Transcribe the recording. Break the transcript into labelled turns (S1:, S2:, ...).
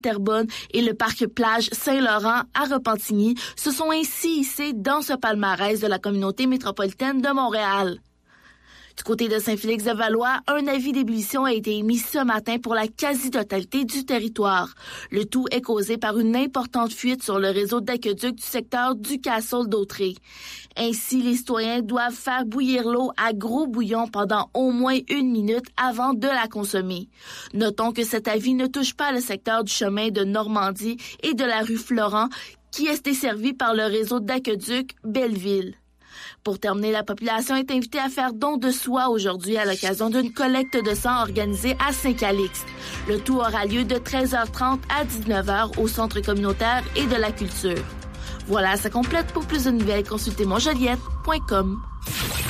S1: Terrebonne et le parc plage Saint-Laurent à Repentigny se sont ainsi hissés dans ce palmarès de la communauté métropolitaine de Montréal. Du côté de Saint-Félix-de-Valois, un avis d'ébullition a été émis ce matin pour la quasi-totalité du territoire. Le tout est causé par une importante fuite sur le réseau d'aqueduc du secteur du Castle d'Autrey. Ainsi, les citoyens doivent faire bouillir l'eau à gros bouillon pendant au moins 1 minute avant de la consommer. Notons que cet avis ne touche pas le secteur du chemin de Normandie et de la rue Florent, qui est desservi par le réseau d'aqueduc Belleville. Pour terminer, la population est invitée à faire don de soi aujourd'hui à l'occasion d'une collecte de sang organisée à Saint-Calixte. Le tout aura lieu de 13h30 à 19h au Centre communautaire et de la culture. Voilà, ça complète. Pour plus de nouvelles, consultez monjoliette.com.